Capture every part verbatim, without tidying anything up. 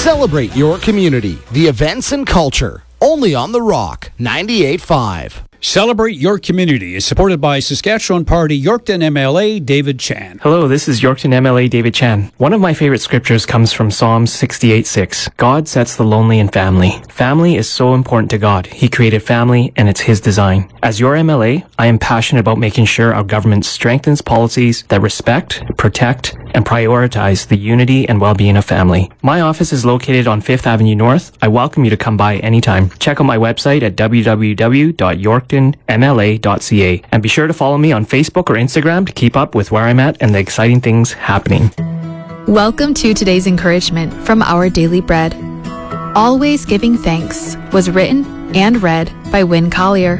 Celebrate your community, the events and culture, only on The Rock, ninety-eight point five. Celebrate Your Community is supported by Saskatchewan Party Yorkton M L A David Chan. Hello, this is Yorkton M L A David Chan. One of my favorite scriptures comes from Psalms sixty-eight six. God sets the lonely in family. Family is so important to God. He created family and it's His design. As your M L A, I am passionate about making sure our government strengthens policies that respect, protect, and prioritize the unity and well-being of family. My office is located on Fifth Avenue North. I welcome you to come by anytime. Check out my website at w w w dot yorkton m l a dot c a and be sure to follow me on Facebook or Instagram to keep up with where I'm at and the exciting things happening. Welcome to today's encouragement from Our Daily Bread. Always Giving Thanks was written and read by Wynne Collier.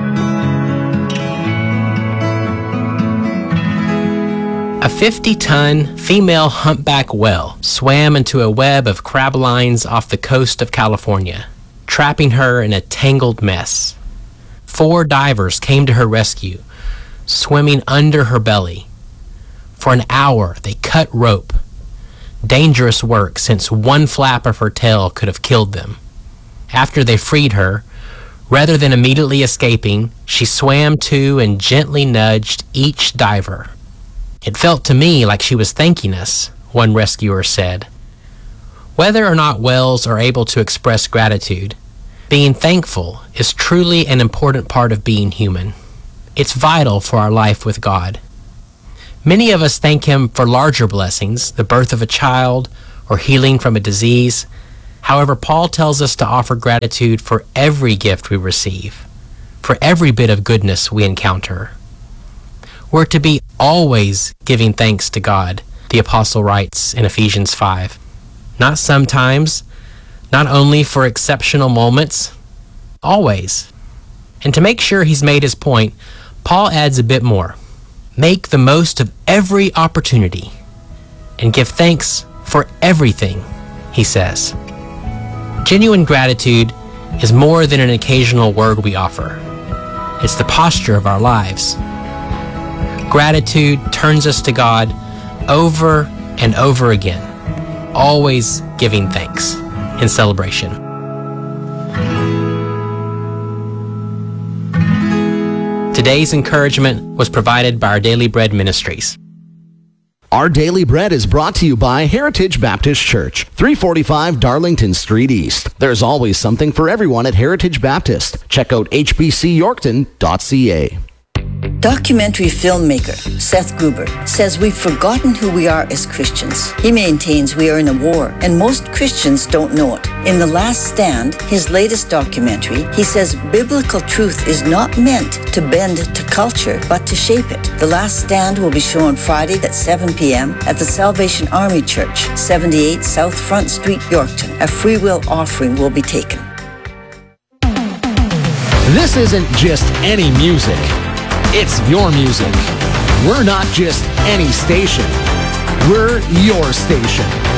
A fifty-ton female humpback whale swam into a web of crab lines off the coast of California, trapping her in a tangled mess. Four divers came to her rescue, swimming under her belly. For an hour, they cut rope. Dangerous work, since one flap of her tail could have killed them. After they freed her, rather than immediately escaping, she swam to and gently nudged each diver. It felt to me like she was thanking us, one rescuer said. Whether or not whales are able to express gratitude, being thankful is truly an important part of being human. It's vital for our life with God. Many of us thank Him for larger blessings, the birth of a child, or healing from a disease. However, Paul tells us to offer gratitude for every gift we receive, for every bit of goodness we encounter. We're to be always giving thanks to God, the apostle writes in Ephesians five. Not sometimes, not only for exceptional moments, always. And to make sure he's made his point, Paul adds a bit more. Make the most of every opportunity and give thanks for everything, he says. Genuine gratitude is more than an occasional word we offer. It's the posture of our lives. Gratitude turns us to God over and over again, always giving thanks in celebration. Today's encouragement was provided by Our Daily Bread Ministries. Our Daily Bread is brought to you by Heritage Baptist Church, three forty-five Darlington Street East. There's always something for everyone at Heritage Baptist. Check out h b c yorkton dot c a. Documentary filmmaker Seth Gruber says we've forgotten who we are as Christians. He maintains we are in a war, and most Christians don't know it. In The Last Stand, his latest documentary, he says biblical truth is not meant to bend to culture, but to shape it. The Last Stand will be shown Friday at seven p.m. at the Salvation Army Church, seventy-eight South Front Street, Yorkton. A free will offering will be taken. This isn't just any music. It's your music. We're not just any station. We're your station.